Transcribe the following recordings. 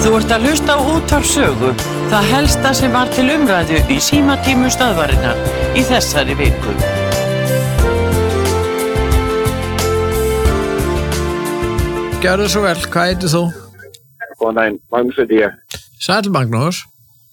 Þú ert að hlusta á Útvarp Sögu, það helsta sem var til umræðu í símatímum stöðvarinnar í þessari viku. Gjörðu svo vel, hvað heitir þú? Góðan daginn, Magnús heiti ég. Sæll Magnús.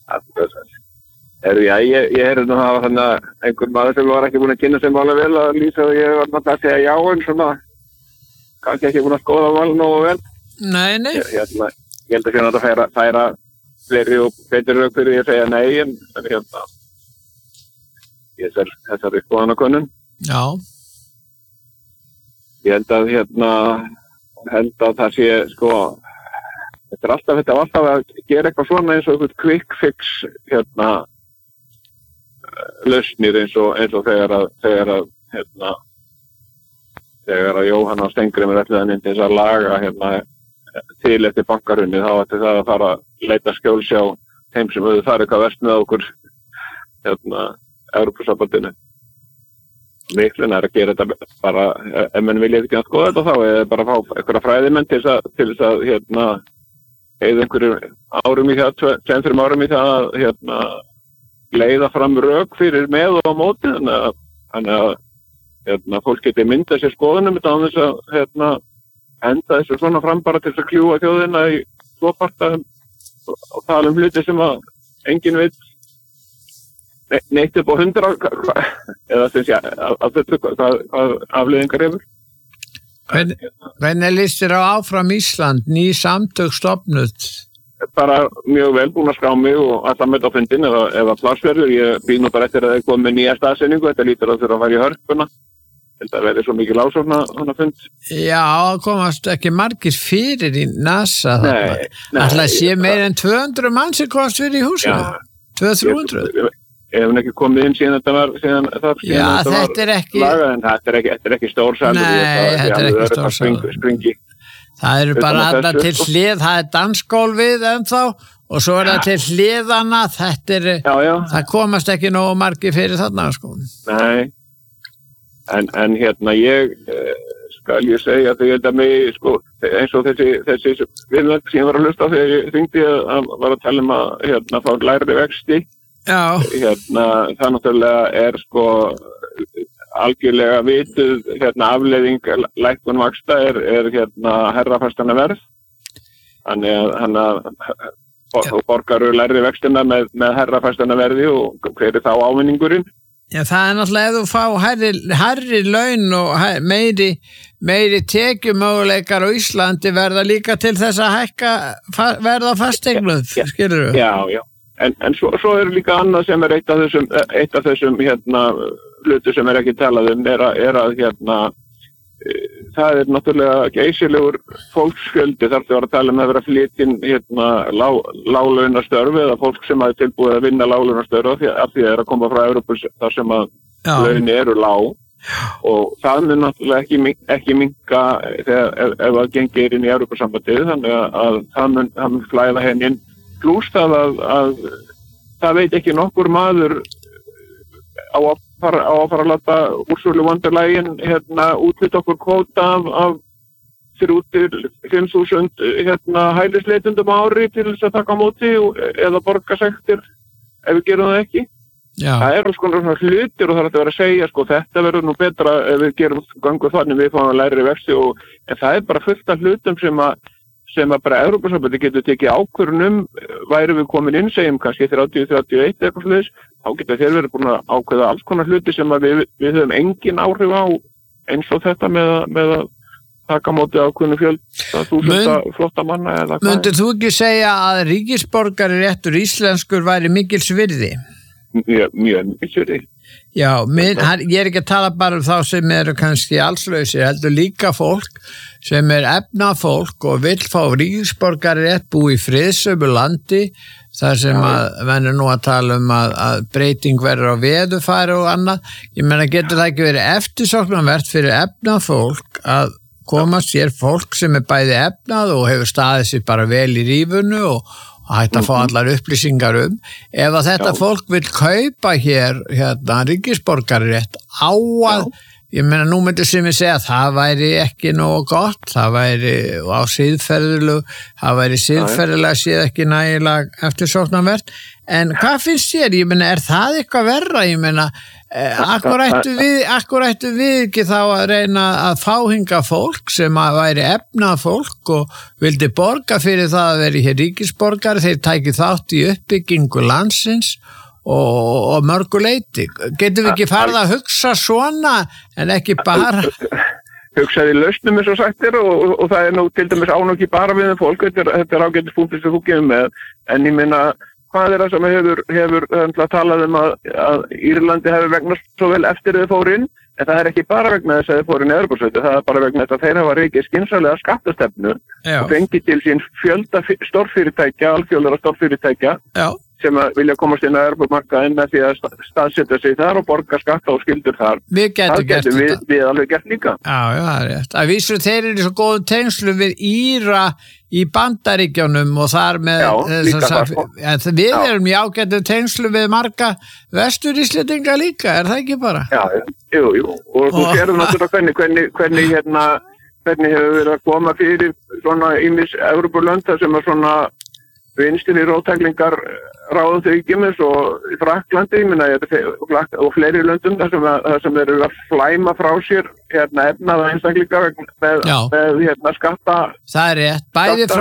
Ég heyrði nú hafa þannig að einhver maður sem var ekki búin að kynna sem mála vel að lýsa og ég var náttúrulega að segja já en svona kannski ekki búin að skoða mála nógu vel. Nei. Ég held að hérna að færa fleiri og betri rök fyrir ég að segja nei en hérna ég þessari skoðanakönnun. Já. Ég held að það sé sko þetta var alltaf að gera eitthvað svona eins og eitthvað quick fix lausnir eins og þegar að Jóhanna Steingrímur ætlaði inn til þess að laga til eftir bankahrunið þá ætti það að fara að leita skjóls hjá þeim sem höfðu farið hvað verst með okkur Evrópusambandinu. Miklun að gera þetta bara ef menn vilja ekki að skoða þetta þá eða bara fá einhverja fræðimenn til þess að eða einhverjum árum í það, 2-3 árum í það að leiða fram rök fyrir með og á móti þannig að fólk geti myndað sér skoðunum þetta á þess að enda þessu svona fram bara til þess að kljúa þjóðina í svoparta og tala hluti sem að enginn veit neitt upp á 100 eða sem sé af þetta hvað afleiðingar hefur. Hvernig líst þér á Áfram Ísland, ný samtök stofnuð? Bara mjög vel búin að skrá mig og alltaf með á fundin ef að plássverður. Ég býð nú bara eftir að það kom með nýja staðsendingu, þetta lítur að þurfa að fara í Hörpuna. Þetta verður svo mikið lásókn að fund. Já, komast ekki margir fyrir í NASA. Nei. Alltaf sé meir en 200 mann sem komast fyrir í húsinu. 200-300. Ég hef ekki komið inn síðan þetta var þetta er ekki lagað, en þetta er ekki stór salur. Nei, þetta er ekki stór salur. Springi. Það eru bara alltaf til hlið, það er dansgólfið ennþá og svo er það til hliðana, það komast ekki nógu margir fyrir þarna sko. Nei. En ég skal ég segja að þetta mig sko eins og þessi viðmælt sem ég var að hlusta á þegar ég hringdi að var að tala að fá lægri vexti. Já. Það náttúrulega sko algjörlega vituð afleiðing lækkun vaxta er hærra fasteignaverð. Þannig að borgaru lægri vextina með hærra fasteignaverði og hver er þá ávinningurinn? Já, það er náttúrulega ef þú fá hærri laun og meiri tekjumöguleikar á Íslandi verða líka til þess að hækka verða fasteignum, skilurðu? Já. En svo er líka annað sem er eitt af þessum hlutu sem er ekki talað er að það er náttúrulega geysilegur fólksfjöldi þar þú var að tala að vera flytinn láglaunastörf eða fólk sem hafi tilbúið að vinna láglaunastörf af því að það er að koma frá Evrópu þar sem að laun eru lág og það mun náttúrulega ekki minnka ef það gengir inn í Evrópusambandið þannig að það mun flæða henni inn pluss það að það veit ekki nokkur maður á að fara að láta Úrsúlu von der Leyen útluta okkur kvóta af 3.000-5.000 hælisleitendum ári til þess að taka á móti eða borga sektir ef við gerum það ekki. Já. Það er alls konar svona hlutir og það er að vera að segja sko þetta verður nú betra ef við gerum gangu þannig við fáum að læri vexti en það er bara fullt af hlutum sem að bara Evrópusambandið getur tekið ákvörðun væri við komin inn, segjum kannski 30-31 eitthvað sluðis, þá getur þeir verið búin að ákveða alls konar hluti sem að við höfum engin áhrif á eins og þetta með að taka móti ákveðnu fjölda flotta manna eða hvað. Myndir þú ekki segja að ríkisborgari réttur íslenskur væri mikils virði? Mjög mikils virði. Já, ég er ekki að tala bara þá sem eru kannski allslausir, heldur líka fólk sem efnafólk og vill fá ríkisborgari rétt búi í friðsömu landi þar sem að venur nú að tala að breyting verður á veðurfari og annað. Ég meina getur það ekki verið eftirsóknarvert fyrir efnafólk að koma sér fólk sem bæði efnað og hefur staðið sér bara vel í rífunu og hægt að fá allar upplýsingar ef að þetta fólk vil kaupa hér ríkisborgararétt á að ég meina nú myndi sem ég segja að það væri ekki nógu gott, það væri á siðferðilega séð ekki nægilega eftirsóknarvert, en hvað finnst þér, ég meina er það eitthvað verra, ég meina akkur ættu við ekki þá að reyna að fá hingað fólk sem að væri efnað fólk og vildi borga fyrir það að veri hér ríkisborgari, þeir tæki þátt í uppbyggingu landsins og mörgu leyti. Getum við ekki farið að hugsa svona en ekki bara hugsaði lausnum eins og sagt og það nú til dæmis ekki bara við fólk, þetta ágætis punktur sem þú gefur með, en ég meina hvað það sem hefur talað að Írlandi hefur vegnast svo vel eftir þau fóru inn, en það ekki bara vegna þess að þau fóru inn í Evrópusambandið, það bara vegna þess að þeir hafa rekið skynsamlega skattastefnu og fengið til sín fjölda stórfyrirtækja, alþjóðlegra stórfyrirtækja sem að vilja komast inn á Evrópumarkaðinn með því að staðsetja sig þar og borga skatta og skyldur þar. Við getum við alveg gert líka. Já, það er rétt. Að vísu þeir eru svo góðum tengslu við Íra í Bandaríkjunum og þar með við erum í ágætum tengslu við marga Vestur-Íslendinga líka, er það ekki bara? Já, jú, og þú gerðum náttúrulega hvernig hefur verið að koma fyrir svona ýmis Evrópulönd sem er svona vinstinni róttæklingar ráðum þau ekki með svo í Frakklandi, og fleiri löndum þar sem eru að flæma frá sér efnaða einstaklingar með skatta. Það er rétt, bæði frá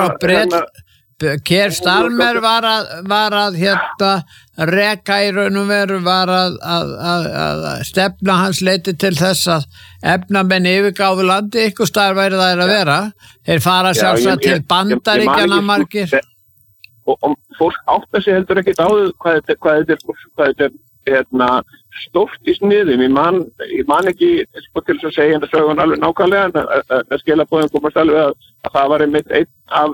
Keir Starmer var að reka í raun og veru var að stefna hans leiti til þess að efnamenn yfirgáfu landi, ykkur staðar væri það að vera. Þeir fara sjálfsagt til Bandaríkjanna margir. Og fólk áttar sig heldur ekkert á hvað þetta er stórt í sniðum. Ég man ekki til þess að segja þetta sögun alveg nákvæmlega, en að skilaboðin komast alveg að það var einmitt einn af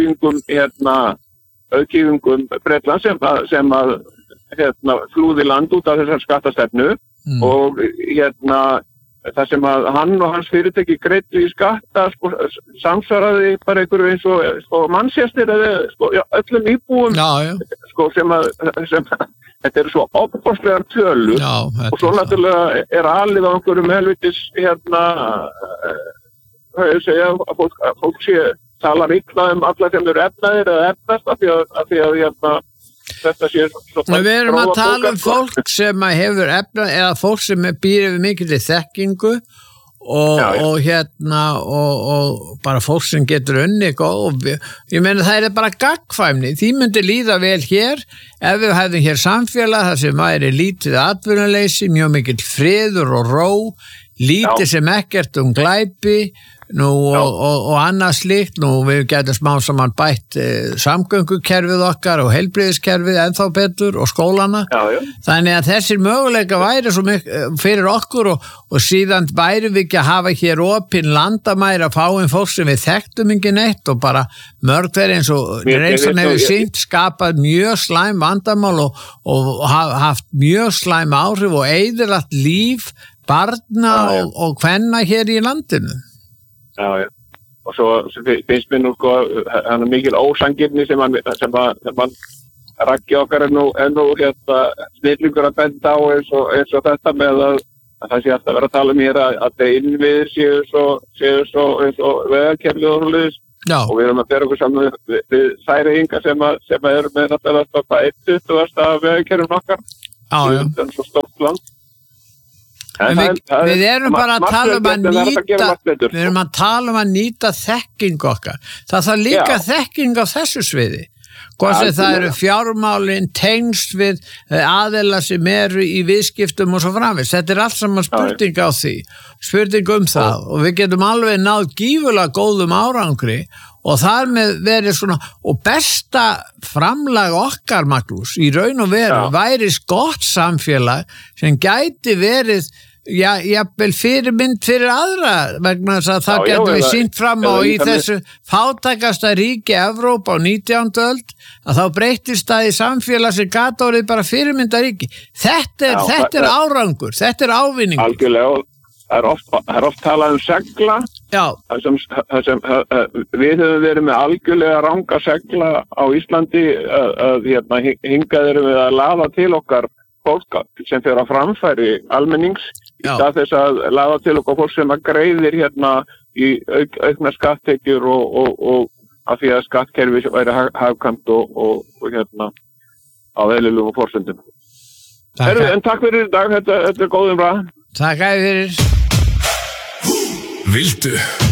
auðkýfingum Bretlands sem að flúði land út af þessar skattastefnu og það sem að hann og hans fyrirtæki greiddu í skatta samsvaraði bara einhverju eins og Manchester eða öllum íbúum sem þetta eru svo opbóðslegar tölur og svo náttúrulega er alið á einhverjum helvitis fólk sé talar illa alla sem eru efnaðir eða efnast af því að þetta sé við erum að tala fólk sem hefur efnað eða fólk sem býr yfir mikilli þekkingu og bara fólk sem getur unnið og ég meina það er bara gagnkvæmni, því myndi líða vel hér ef við hefðum hér samfélag þar sem væri lítið atvinnuleysi, mjög mikill friður og ró, lítið sem ekkert glæpi og annað slíkt, við getum smá saman bætt samgöngukerfið okkar og heilbrigðiskerfið ennþá betur og skólana. Þannig að þessir möguleika væri svo fyrir okkur og síðan væri við ekki að hafa hér opin landamæri að fá fólk sem við þekktum ekki neitt og bara mörg þeir eins og reynslan hefur sýnt skapað mjög slæm vandamál og haft mjög slæm áhrif og eyðilagt líf barna og kvenna hér í landinu. Já, og svo finnst mér nú hann mikil ósangirni sem hann Raggi okkar er nú snillingur að benda á eins og þetta með að það sé alltaf verið að tala hér að þeir innviðir séu svo eins og vegakerfið og hlutis og við erum að bera okkur saman við Færeyinga sem eru með náttúrulega 1/20 af vegakerfum okkar það er svo stórt land. Við erum bara að tala um að nýta þekking okkar. Það þarf líka þekking á þessu sviði. Hvort það eru fjármálin tengst við aðila sem eru í viðskiptum og svo framvegis. Þetta er allt saman spurning á því. Spurning það og við getum alveg náð gífurlega góðum árangri og þar með verið svona og besta framlag okkar Magnús í raun og veru væri gott samfélag sem gæti verið jafnvel fyrirmynd fyrir aðra vegna þess að það getum við sýnt fram á í þessu fátækasta ríki Evrópa á 19. öld að þá breytist það í samfélag sem gat orðið bara fyrirmyndaríki. Þetta er árangur, þetta er ávinningur. Algjörlega, það er oft talað segla. Við höfum verið með algjörlega ranga segla á Íslandi að hingað erum við að laða til okkar fólk sem fer að framfæri almennings í stað þess að laða til okkur fólk sem að greiðir hérna í aukna skatttekjur og af því að skattkerfi væri hagkvæmt og hérna á eðlilegum forsendum. En takk fyrir í dag, þetta er góð umræða. Takk fyrir. Viltu